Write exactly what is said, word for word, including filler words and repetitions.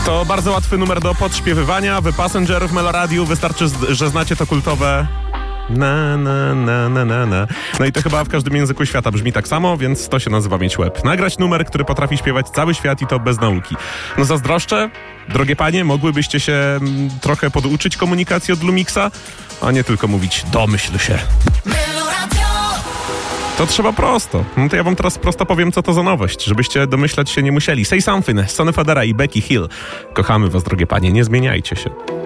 To bardzo łatwy numer do podśpiewywania. Wy Passenger w Meloradiu. Wystarczy, że znacie to kultowe na, na, na, na, na, na. No i to chyba w każdym języku świata brzmi tak samo, więc to się nazywa mieć łeb. Nagrać numer, który potrafi śpiewać cały świat i to bez nauki. No zazdroszczę. Drogie panie, mogłybyście się m, trochę poduczyć komunikacji od Lumixa, a nie tylko mówić domyśl się. To trzeba prosto. No to ja wam teraz prosto powiem, co to za nowość, żebyście domyślać się nie musieli. Say Something, Sonny Fodera i Becky Hill. Kochamy was, drogie panie, nie zmieniajcie się.